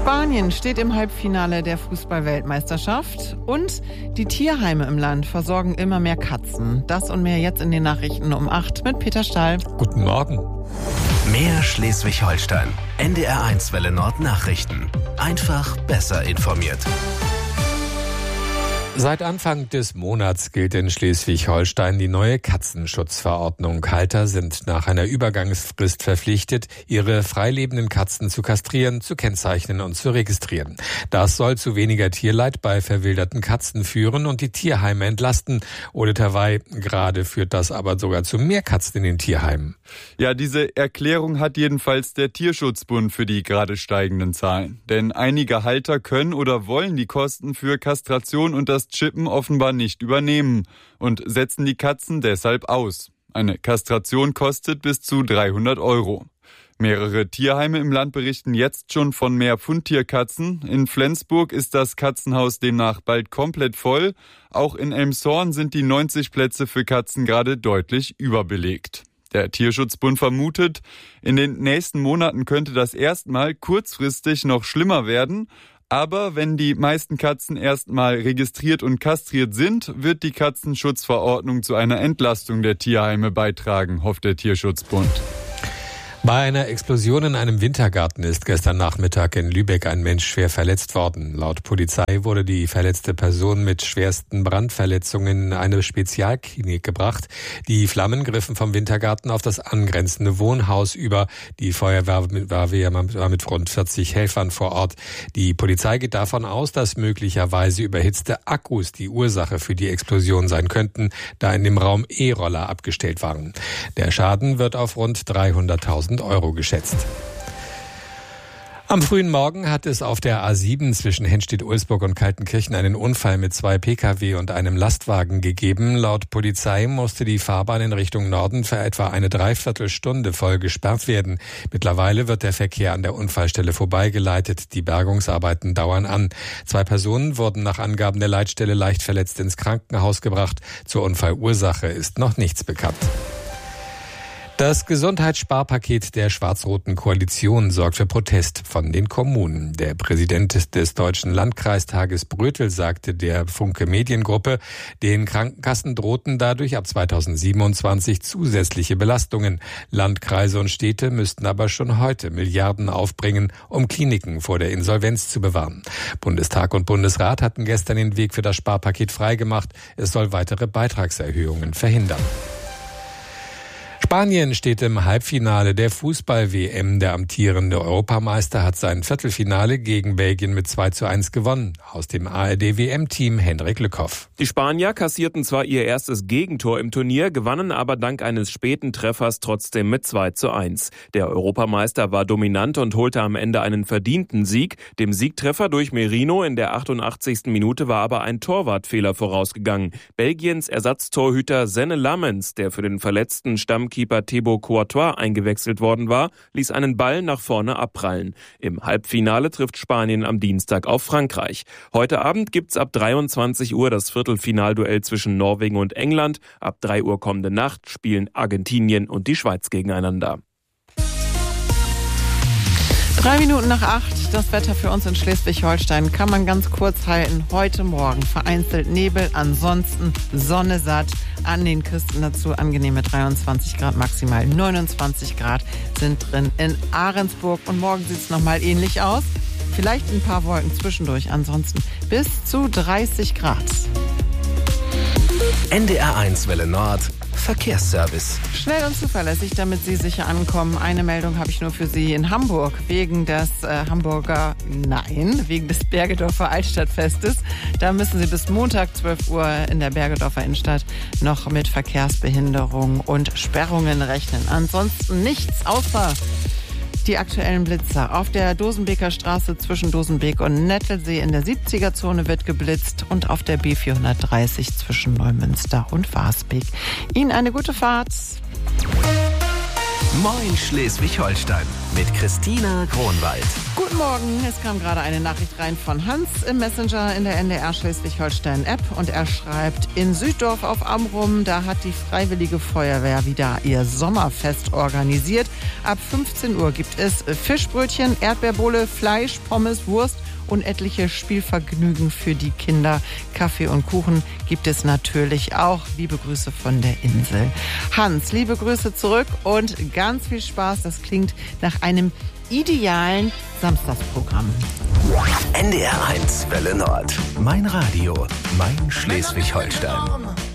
Spanien steht im Halbfinale der Fußball-Weltmeisterschaft und die Tierheime im Land versorgen immer mehr Katzen. Das und mehr jetzt in den Nachrichten um 8 mit Peter Stahl. Guten Morgen. Mehr Schleswig-Holstein. NDR1 Welle Nord Nachrichten. Einfach besser informiert. Seit Anfang des Monats gilt in Schleswig-Holstein die neue Katzenschutzverordnung. Halter sind nach einer Übergangsfrist verpflichtet, ihre freilebenden Katzen zu kastrieren, zu kennzeichnen und zu registrieren. Das soll zu weniger Tierleid bei verwilderten Katzen führen und die Tierheime entlasten. Ole Tawai, gerade führt das aber sogar zu mehr Katzen in den Tierheimen. Ja, diese Erklärung hat jedenfalls der Tierschutzbund für die gerade steigenden Zahlen. Denn einige Halter können oder wollen die Kosten für Kastration und das Chippen offenbar nicht übernehmen und setzen die Katzen deshalb aus. Eine Kastration kostet bis zu 300 €. Mehrere Tierheime im Land berichten jetzt schon von mehr Fundtierkatzen. In Flensburg ist das Katzenhaus demnach bald komplett voll. Auch in Elmshorn sind die 90 Plätze für Katzen gerade deutlich überbelegt. Der Tierschutzbund vermutet, in den nächsten Monaten könnte das erstmal kurzfristig noch schlimmer werden. Aber wenn die meisten Katzen erstmal registriert und kastriert sind, wird die Katzenschutzverordnung zu einer Entlastung der Tierheime beitragen, hofft der Tierschutzbund. Bei einer Explosion in einem Wintergarten ist gestern Nachmittag in Lübeck ein Mensch schwer verletzt worden. Laut Polizei wurde die verletzte Person mit schwersten Brandverletzungen in eine Spezialklinik gebracht. Die Flammen griffen vom Wintergarten auf das angrenzende Wohnhaus über. Die Feuerwehr war mit rund 40 Helfern vor Ort. Die Polizei geht davon aus, dass möglicherweise überhitzte Akkus die Ursache für die Explosion sein könnten, da in dem Raum E-Roller abgestellt waren. Der Schaden wird auf rund 300.000 € geschätzt. Am frühen Morgen hat es auf der A7 zwischen Henstedt-Ulsburg und Kaltenkirchen einen Unfall mit 2 Pkw und einem Lastwagen gegeben. Laut Polizei musste die Fahrbahn in Richtung Norden für etwa eine Dreiviertelstunde voll gesperrt werden. Mittlerweile wird der Verkehr an der Unfallstelle vorbeigeleitet. Die Bergungsarbeiten dauern an. 2 Personen wurden nach Angaben der Leitstelle leicht verletzt ins Krankenhaus gebracht. Zur Unfallursache ist noch nichts bekannt. Das Gesundheitssparpaket der schwarz-roten Koalition sorgt für Protest von den Kommunen. Der Präsident des Deutschen Landkreistages Brötel sagte der Funke Mediengruppe, den Krankenkassen drohten dadurch ab 2027 zusätzliche Belastungen. Landkreise und Städte müssten aber schon heute Milliarden aufbringen, um Kliniken vor der Insolvenz zu bewahren. Bundestag und Bundesrat hatten gestern den Weg für das Sparpaket freigemacht. Es soll weitere Beitragserhöhungen verhindern. Spanien steht im Halbfinale der Fußball-WM. Der amtierende Europameister hat sein Viertelfinale gegen Belgien mit 2:1 gewonnen. Aus dem ARD-WM-Team Hendrik Lückhoff. Die Spanier kassierten zwar ihr erstes Gegentor im Turnier, gewannen aber dank eines späten Treffers trotzdem mit 2:1. Der Europameister war dominant und holte am Ende einen verdienten Sieg. Dem Siegtreffer durch Merino in der 88. Minute war aber ein Torwartfehler vorausgegangen. Belgiens Ersatztorhüter Senne Lammens, der für den verletzten Stammkeeper Thibaut Courtois eingewechselt worden war, ließ einen Ball nach vorne abprallen. Im Halbfinale trifft Spanien am Dienstag auf Frankreich. Heute Abend gibt's ab 23 Uhr das Viertelfinalduell zwischen Norwegen und England. Ab 3 Uhr kommende Nacht spielen Argentinien und die Schweiz gegeneinander. 3 Minuten nach 8, das Wetter für uns in Schleswig-Holstein kann man ganz kurz halten. Heute Morgen vereinzelt Nebel, ansonsten Sonne satt. An den Küsten dazu angenehme 23 Grad, maximal 29 Grad sind drin in Ahrensburg. Und morgen sieht es nochmal ähnlich aus. Vielleicht ein paar Wolken zwischendurch, ansonsten bis zu 30 Grad. NDR1 Welle Nord Verkehrsservice. Schnell und zuverlässig, damit Sie sicher ankommen. Eine Meldung habe ich nur für Sie in Hamburg. Wegen des Bergedorfer Altstadtfestes. Da müssen Sie bis Montag 12 Uhr in der Bergedorfer Innenstadt noch mit Verkehrsbehinderung und Sperrungen rechnen. Ansonsten nichts außer die aktuellen Blitzer. Auf der Dosenbeker Straße zwischen Dosenbeek und Nettelsee in der 70er-Zone wird geblitzt und auf der B430 zwischen Neumünster und Warsbeek. Ihnen eine gute Fahrt. Moin Schleswig-Holstein mit Christina Kronwald. Guten Morgen, es kam gerade eine Nachricht rein von Hans im Messenger in der NDR Schleswig-Holstein-App und er schreibt, in Süddorf auf Amrum, da hat die Freiwillige Feuerwehr wieder ihr Sommerfest organisiert. Ab 15 Uhr gibt es Fischbrötchen, Erdbeerbohle, Fleisch, Pommes, Wurst und etliche Spielvergnügen für die Kinder. Kaffee und Kuchen gibt es natürlich auch. Liebe Grüße von der Insel. Hans, liebe Grüße zurück und ganz viel Spaß. Das klingt nach einem idealen Samstagsprogramm. NDR 1 Welle Nord. Mein Radio, mein Schleswig-Holstein.